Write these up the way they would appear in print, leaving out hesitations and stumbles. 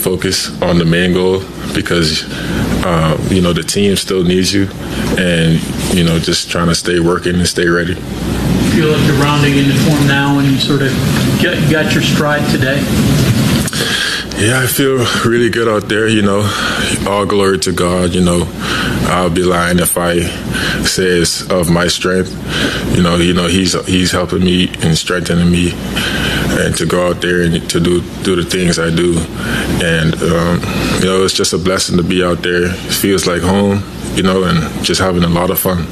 focus on the main goal because, the team still needs you and, just trying to stay working and stay ready. Feel like you're rounding into form now and you sort of got your stride today? Yeah, I feel really good out there, all glory to God, I'll be lying if I say it's of my strength. He's helping me and strengthening me and to go out there and to do the things I do. And, it's just a blessing to be out there. It feels like home, and just having a lot of fun.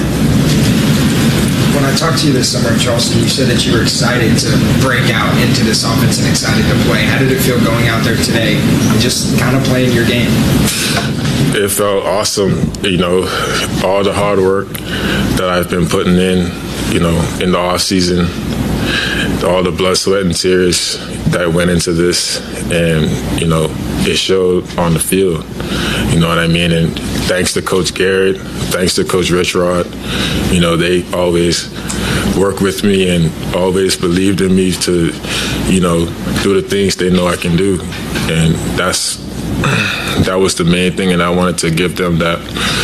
When I talked to you this summer in Charleston, you said that you were excited to break out into this offense and excited to play. How did it feel going out there today and just kind of playing your game? It felt awesome, all the hard work that I've been putting in the off season, all the blood, sweat, and tears that went into this, and, it showed on the field, you know what I mean? And thanks to Coach Garrett, thanks to Coach Richrod, they always work with me and always believed in me to, do the things they know I can do. And that was the main thing, and I wanted to give them that,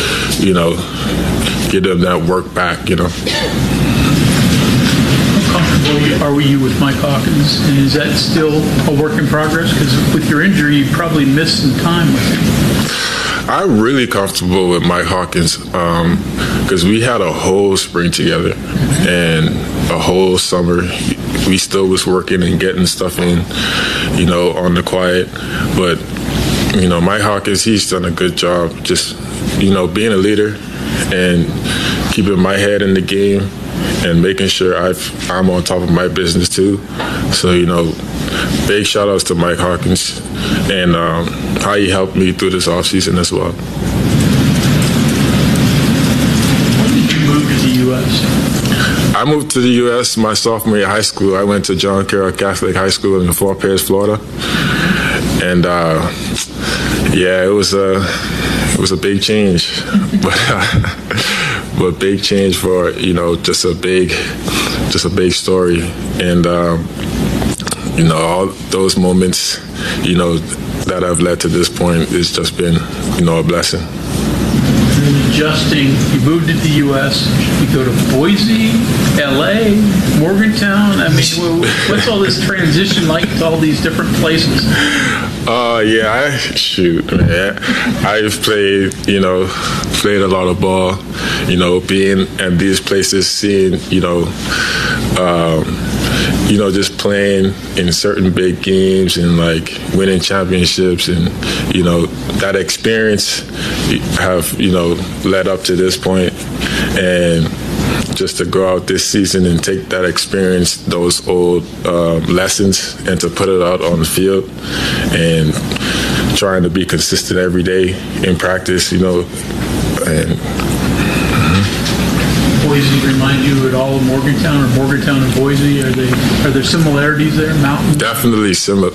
give them that work back, How comfortable are you with Mike Hawkins? And is that still a work in progress? Because with your injury, you probably missed some time with him. I'm really comfortable with Mike Hawkins because we had a whole spring together and a whole summer. We still was working and getting stuff in, on the quiet. But, Mike Hawkins, he's done a good job just, being a leader and keeping my head in the game and making sure I'm on top of my business too. So, big shout outs to Mike Hawkins and how he helped me through this offseason as well. When did you move to the U.S.? I moved to the U.S. my sophomore year of high school. I went to John Carroll Catholic High School in Fort Pierce, Florida. And, it was a big change. But big change for, just a big story. And, all those moments, that have led to this point has just been, a blessing. Adjusting, you moved to the U.S., you go to Boise, L.A., Morgantown. I mean, what's all this transition like to all these different places? Man. I've played a lot of ball, being at these places, seeing, just playing in certain big games and like winning championships and, that experience have, led up to this point. And just to go out this season and take that experience, those old lessons, and to put it out on the field and trying to be consistent every day in practice, and Boise remind you at all of Morgantown or Morgantown and Boise? Are there similarities there? Mountains? Definitely similar.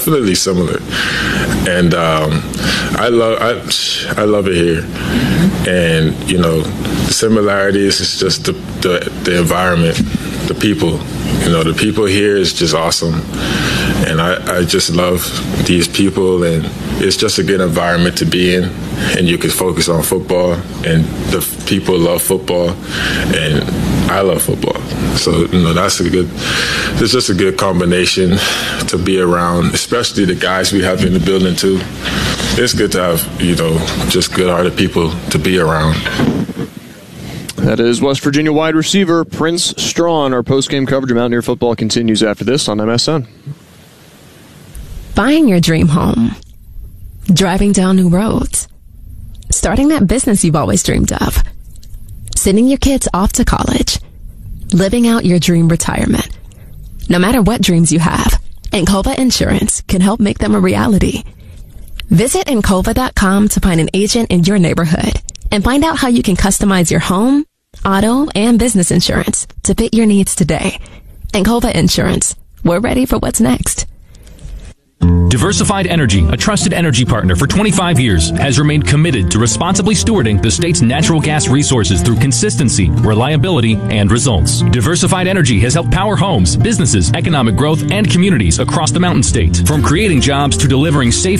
And I love it here. And the similarities is just the environment, the people. The people here is just awesome. And I just love these people, and it's just a good environment to be in. And you can focus on football, and the people love football, and I love football. So, it's just a good combination to be around, especially the guys we have in the building too. It's good to have, just good-hearted people to be around. That is West Virginia wide receiver Prince Strawn. Our post-game coverage of Mountaineer football continues after this on MSN. Buying your dream home, driving down new roads, starting that business you've always dreamed of, sending your kids off to college, living out your dream retirement. No matter what dreams you have, Encova Insurance can help make them a reality. Visit Encova.com to find an agent in your neighborhood and find out how you can customize your home, auto, and business insurance to fit your needs today. Encova Insurance. We're ready for what's next. Diversified Energy, a trusted energy partner for 25 years, has remained committed to responsibly stewarding the state's natural gas resources through consistency, reliability, and results. Diversified Energy has helped power homes, businesses, economic growth, and communities across the Mountain State. From creating jobs to delivering safe